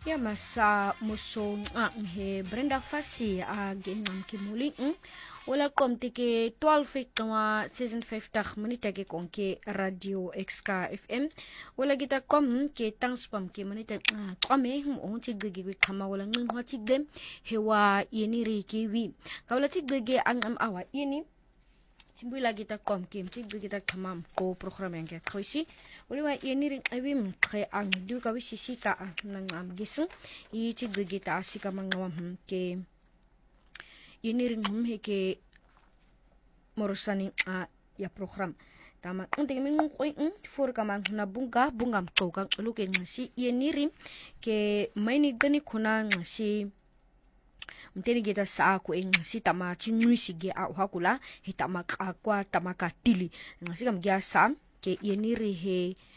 Ya masa muso he Brenda Fassie gengam kimuli wala komti ke 12 kama season 50 menita ke konke radio XK FM wala kita kom ke tangspam ke menita kame on tigge kama wala ngin ho tigge hewa yeniri kiwi kawla tigge ang awa ini Timbu lagi ta kom kim timbu kita kamam ko program yang ke khoisi uliwa yeni ring awim khe ang du ka wisisi ka nang am gisu I timbu kita asika mangawam ke yeni ring he ke morosani ya program tama unting mingung koi for kamang na bungam ko kang luke ngasi yeni ring ke maini gani kuna ngasi mteni kita sa ako si tama chinui sige hakula hitama akwa tamaka tili ngasi kam gyasa ke yeniri he